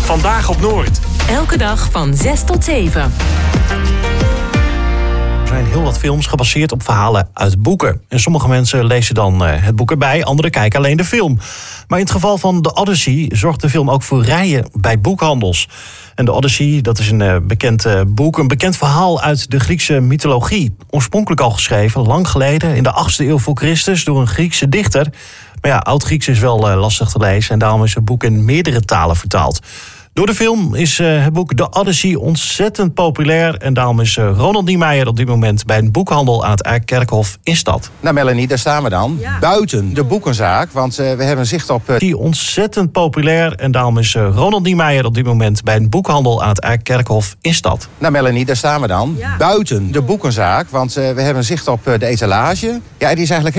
Vandaag op Noord. Elke dag van 6 tot 7. Er zijn heel wat films gebaseerd op verhalen uit boeken. En sommige mensen lezen dan het boek erbij, anderen kijken alleen de film. Maar in het geval van The Odyssey zorgt de film ook voor rijen bij boekhandels. En The Odyssey, dat is een bekend boek, een bekend verhaal uit de Griekse mythologie. Oorspronkelijk al geschreven, lang geleden, in de 8e eeuw voor Christus, door een Griekse dichter. Maar ja, Oud-Grieks is wel lastig te lezen en daarom is het boek in meerdere talen vertaald. Door de film is het boek The Odyssey ontzettend populair. En daarom is Ronald Niemeyer op dit moment bij een boekhandel aan het Kerkhof in Stad. Nou Melanie, daar staan we dan. Ja. Buiten de boekenzaak, want we hebben zicht op... Die ontzettend populair. En daarom is Ronald Niemeyer op dit moment bij een boekhandel aan het Kerkhof in Stad. Nou Melanie, daar staan we dan. Ja. Buiten de boekenzaak, want we hebben zicht op de etalage. Ja, die is eigenlijk